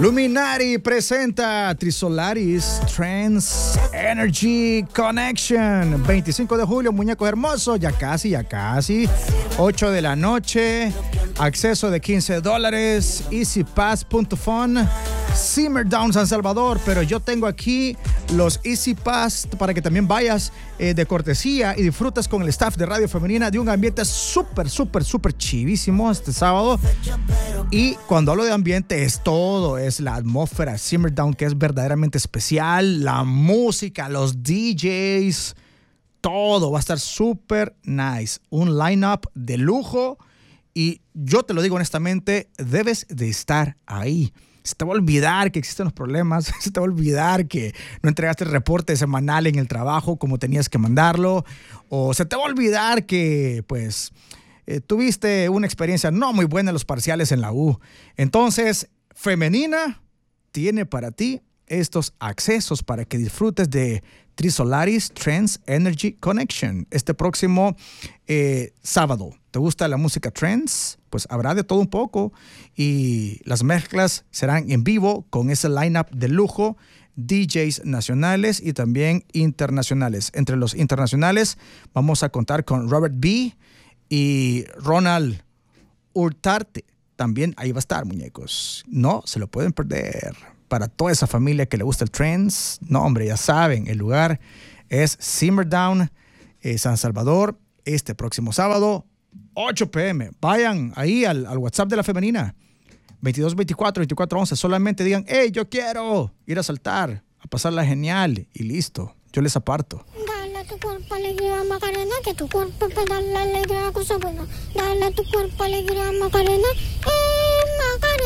Luminary presenta Trisolaris Trance Energy Connection. 25 de julio, muñecos hermosos, ya casi. 8 de la noche, acceso de $15, easypass.fun, Simmerdown, San Salvador. Pero yo tengo aquí los Easy Pass para que también vayas de cortesía y disfrutes con el staff de Radio Femenina de un ambiente súper chivísimo este sábado. Y cuando hablo de ambiente es todo, es la atmósfera Simmerdown, que es verdaderamente especial, la música, los DJs, todo va a estar súper nice. Un line-up de lujo y yo te lo digo honestamente, debes de estar ahí. Se te va a olvidar que existen los problemas, se te va a olvidar que no entregaste el reporte semanal en el trabajo como tenías que mandarlo, o se te va a olvidar que pues tuviste una experiencia no muy buena en los parciales en la U. Entonces, Femenina tiene para ti estos accesos para que disfrutes de Trisolaris Trance Energy Connection este próximo sábado. ¿Te gusta la música trance? Pues habrá de todo un poco y las mezclas serán en vivo con ese lineup de lujo, DJs nacionales y también internacionales. Entre los internacionales vamos a contar con Robert B. y Ronald Urtarte. También ahí va a estar, muñecos. No se lo pueden perder. Para toda esa familia que le gusta el trance, no, hombre, ya saben, el lugar es Simmerdown, San Salvador, este próximo sábado, 8 p.m. Vayan ahí al WhatsApp de la Femenina, 2224-2411. Solamente digan, hey, yo quiero ir a saltar, a pasarla genial, y listo, yo les aparto. Dale a tu cuerpo alegría, Macarena, que tu cuerpo pedala alegría, cosa buena. Dale a tu cuerpo alegría, Macarena, Macarena.